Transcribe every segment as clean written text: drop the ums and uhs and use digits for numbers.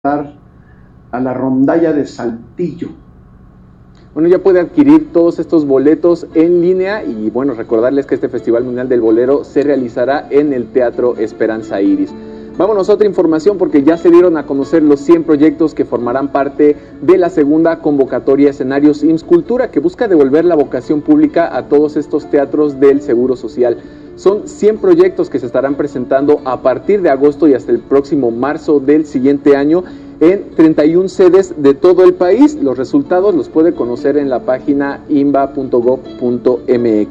a la rondalla de Saltillo. Bueno, ya puede adquirir todos estos boletos en línea y bueno, recordarles que este Festival Mundial del Bolero se realizará en el Teatro Esperanza Iris. Vámonos a otra información porque ya se dieron a conocer los 100 proyectos que formarán parte de la segunda convocatoria Escenarios IMSS Cultura, que busca devolver la vocación pública a todos estos teatros del Seguro Social. Son 100 proyectos que se estarán presentando a partir de agosto y hasta el próximo marzo del siguiente año en 31 sedes de todo el país. Los resultados los puede conocer en la página imba.gov.mx.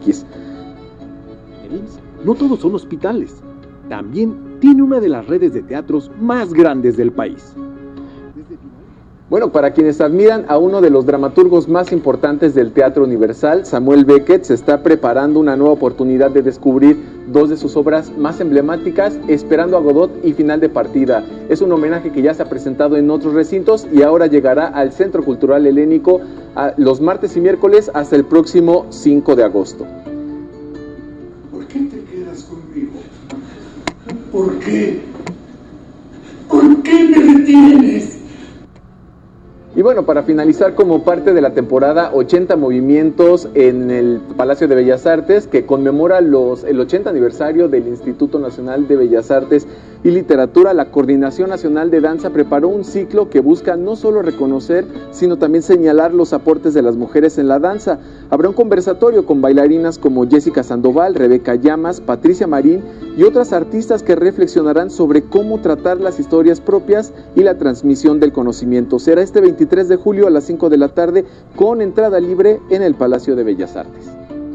El IMSS no todos son hospitales, también tiene una de las redes de teatros más grandes del país. Bueno, para quienes admiran a uno de los dramaturgos más importantes del Teatro Universal, Samuel Beckett, se está preparando una nueva oportunidad de descubrir dos de sus obras más emblemáticas, Esperando a Godot y Final de Partida. Es un homenaje que ya se ha presentado en otros recintos y ahora llegará al Centro Cultural Helénico los martes y miércoles hasta el próximo 5 de agosto. ¿Por qué te quedas conmigo? ¿Por qué? ¿Por qué me retienes? Y bueno, para finalizar, como parte de la temporada 80 movimientos en el Palacio de Bellas Artes, que conmemora el 80 aniversario del Instituto Nacional de Bellas Artes y Literatura, la Coordinación Nacional de Danza preparó un ciclo que busca no solo reconocer, sino también señalar los aportes de las mujeres en la danza. Habrá un conversatorio con bailarinas como Jessica Sandoval, Rebeca Llamas, Patricia Marín y otras artistas que reflexionarán sobre cómo tratar las historias propias y la transmisión del conocimiento. Será este 23 de julio a las 5 de la tarde con entrada libre en el Palacio de Bellas Artes.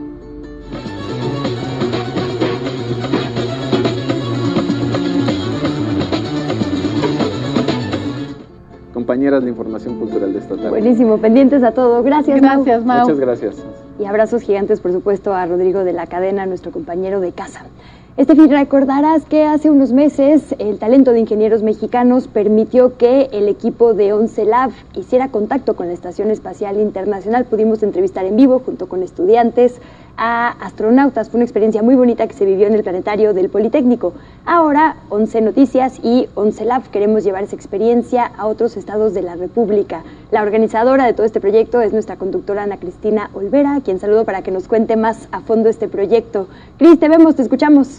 Compañeras, la información cultural de esta tarde. Buenísimo, pendientes a todo. Gracias, Mau. Muchas gracias. Y abrazos gigantes, por supuesto, a Rodrigo de la Cadena, nuestro compañero de casa. Estefi, recordarás que hace unos meses el talento de ingenieros mexicanos permitió que el equipo de OnceLab hiciera contacto con la Estación Espacial Internacional. Pudimos entrevistar en vivo junto con estudiantes a astronautas. Fue una experiencia muy bonita que se vivió en el planetario del Politécnico. Ahora, 11 Noticias y OnceLab queremos llevar esa experiencia a otros estados de la República. La organizadora de todo este proyecto es nuestra conductora Ana Cristina Olvera, a quien saludo para que nos cuente más a fondo este proyecto. Cris, te vemos, te escuchamos.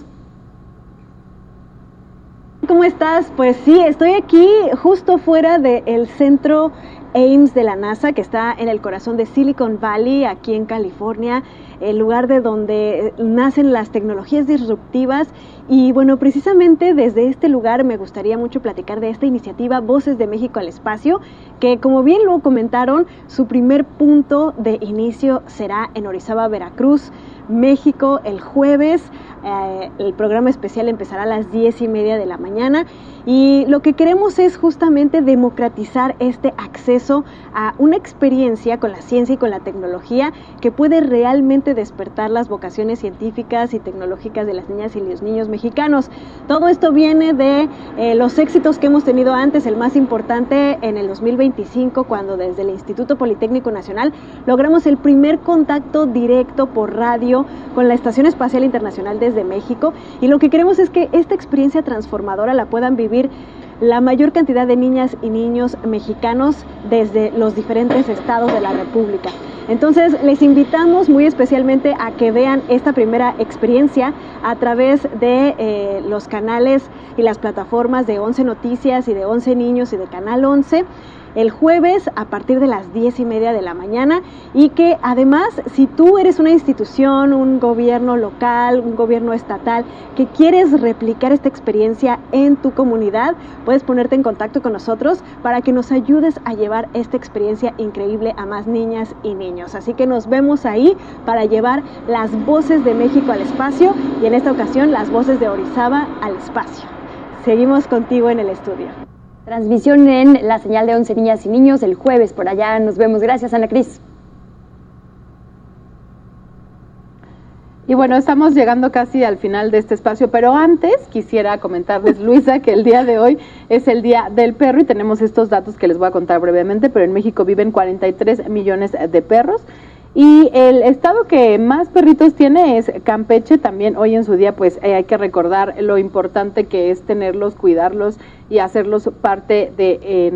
¿Cómo estás? Pues sí, estoy aquí justo fuera del centro Ames de la NASA, que está en el corazón de Silicon Valley, aquí en California, el lugar de donde nacen las tecnologías disruptivas. Y bueno, precisamente desde este lugar me gustaría mucho platicar de esta iniciativa Voces de México al Espacio, que como bien lo comentaron, su primer punto de inicio será en Orizaba, Veracruz, México, el jueves. El programa especial empezará a las 10:30 de la mañana y lo que queremos es justamente democratizar este acceso a una experiencia con la ciencia y con la tecnología que puede realmente despertar las vocaciones científicas y tecnológicas de las niñas y los niños mexicanos. Todo esto viene de los éxitos que hemos tenido antes, el más importante en el 2025, cuando desde el Instituto Politécnico Nacional logramos el primer contacto directo por radio con la Estación Espacial Internacional desde México, y lo que queremos es que esta experiencia transformadora la puedan vivir la mayor cantidad de niñas y niños mexicanos desde los diferentes estados de la República. Entonces les invitamos muy especialmente a que vean esta primera experiencia a través de los canales y las plataformas de 11 Noticias y de 11 Niños y de Canal 11 el jueves a partir de las 10:30 de la mañana, y que además, si tú eres una institución, un gobierno local, un gobierno estatal, que quieres replicar esta experiencia en tu comunidad, puedes ponerte en contacto con nosotros para que nos ayudes a llevar esta experiencia increíble a más niñas y niños. Así que nos vemos ahí para llevar las voces de México al espacio, y en esta ocasión las voces de Orizaba al espacio. Seguimos contigo en el estudio. Transmisión en la señal de 11 Niñas y Niños el jueves, por allá nos vemos. Gracias, Ana Cris. Y bueno, estamos llegando casi al final de este espacio, pero antes quisiera comentarles, Luisa, que el día de hoy es el Día del Perro y tenemos estos datos que les voy a contar brevemente, pero en México viven 43 millones de perros Y el estado que más perritos tiene es Campeche. También hoy en su día pues hay que recordar lo importante que es tenerlos, cuidarlos y hacerlos parte de